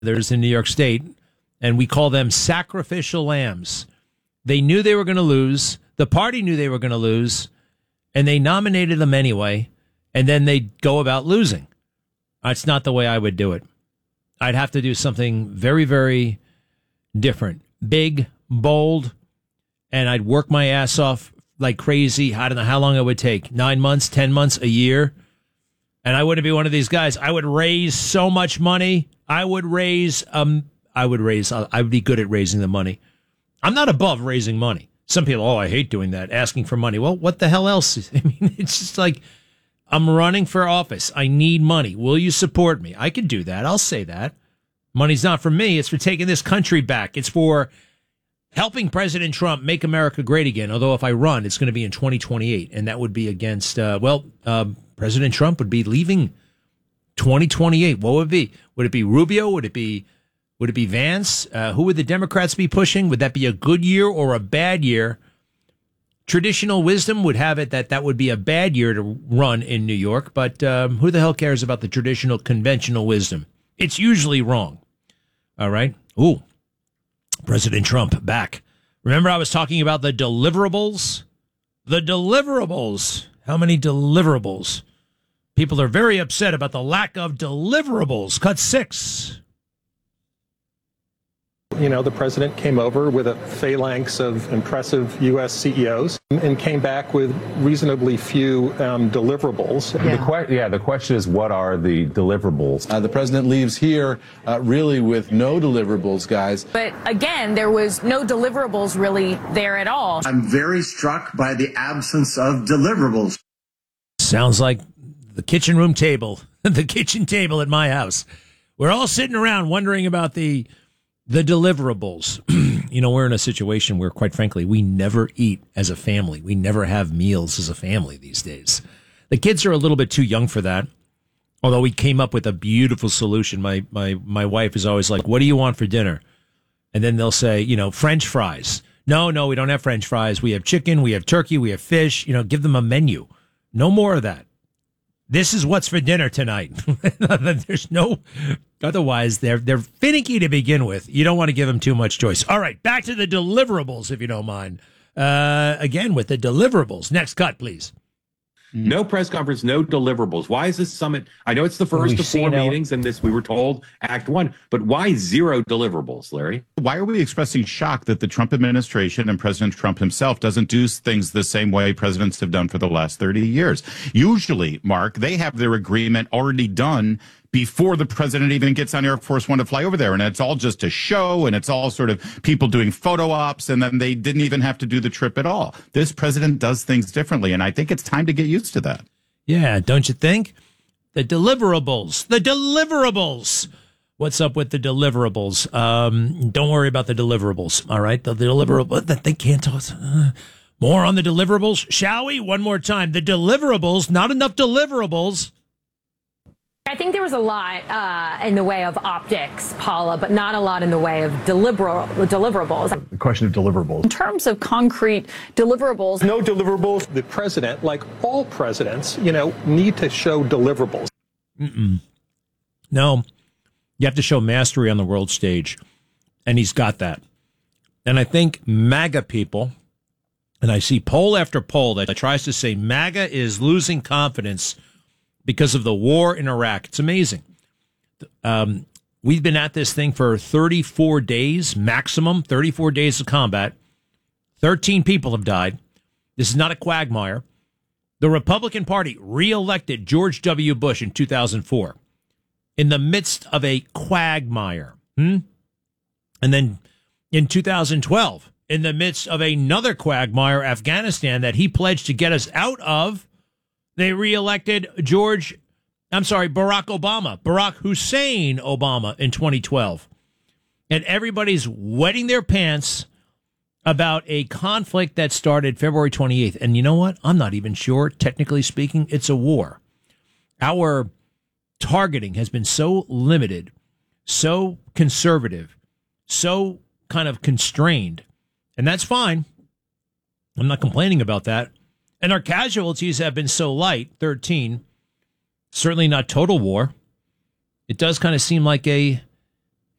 There's in New York State, and we call them sacrificial lambs. They knew they were going to lose. The party knew they were going to lose, and they nominated them anyway, and then they go about losing. That's not the way I would do it. I'd have to do something very, very different. Big, bold, and I'd work my ass off like crazy. I don't know how long it would take. 9 months, 10 months, a year. And I wouldn't be one of these guys. I would raise so much money. I would be good at raising the money. I'm not above raising money. Some people, I hate doing that, asking for money. Well, what the hell else? I mean, it's just like, I'm running for office. I need money. Will you support me? I could do that. I'll say that. Money's not for me. It's for taking this country back. It's for helping President Trump make America great again. Although if I run, it's going to be in 2028. And that would be against, President Trump would be leaving 2028. What would it be? Would it be Rubio? Would it be Vance? Who would the Democrats be pushing? Would that be a good year or a bad year? Traditional wisdom would have it that would be a bad year to run in New York, but who the hell cares about the traditional conventional wisdom? It's usually wrong. All right. Ooh, President Trump back. Remember I was talking about the deliverables? The deliverables. How many deliverables? People are very upset about the lack of deliverables. Cut 6. You know, the president came over with a phalanx of impressive U.S. CEOs and came back with reasonably few deliverables. The question is, what are the deliverables? The president leaves here really with no deliverables, guys. But again, there was no deliverables really there at all. I'm very struck by the absence of deliverables. Sounds like the kitchen room table, the kitchen table at my house. We're all sitting around wondering about the deliverables. We're in a situation where, quite frankly, we never eat as a family. We never have meals as a family these days. The kids are a little bit too young for that. Although we came up with a beautiful solution. My wife is always like, what do you want for dinner? And then they'll say, French fries. No, we don't have French fries. We have chicken, we have turkey, we have fish. Give them a menu. No more of that. This is what's for dinner tonight. There's no, otherwise they're finicky to begin with. You don't want to give them too much choice. All right, back to the deliverables, if you don't mind. Again, with the deliverables. Next cut, please. No press conference, no deliverables. Why is this summit? I know it's the first of 4 meetings, and we were told Act 1, but why 0 deliverables, Larry? Why are we expressing shock that the Trump administration and President Trump himself doesn't do things the same way presidents have done for the last 30 years? Usually, Mark, they have their agreement already done before the president even gets on Air Force One to fly over there. And it's all just a show, and it's all sort of people doing photo ops, and then they didn't even have to do the trip at all. This president does things differently, and I think it's time to get used to that. Yeah, don't you think? The deliverables. What's up with the deliverables? Don't worry about the deliverables, all right? The deliverables, they can't tell us. More on the deliverables, shall we? One more time. The deliverables, not enough deliverables. I think there was a lot in the way of optics, Paula, but not a lot in the way of deliverables. The question of deliverables. In terms of concrete deliverables. No deliverables. The president, like all presidents, need to show deliverables. No, you have to show mastery on the world stage, and he's got that. And I think MAGA people, and I see poll after poll that tries to say MAGA is losing confidence because of the war in Iraq. It's amazing. We've been at this thing for 34 days, maximum 34 days of combat. 13 people have died. This is not a quagmire. The Republican Party reelected George W. Bush in 2004 in the midst of a quagmire. And then in 2012, in the midst of another quagmire, Afghanistan, that he pledged to get us out of, they reelected Barack Hussein Obama in 2012. And everybody's wetting their pants about a conflict that started February 28th. And you know what? I'm not even sure, technically speaking, it's a war. Our targeting has been so limited, so conservative, so kind of constrained. And that's fine. I'm not complaining about that. And our casualties have been so light, 13, certainly not total war. It does kind of seem like a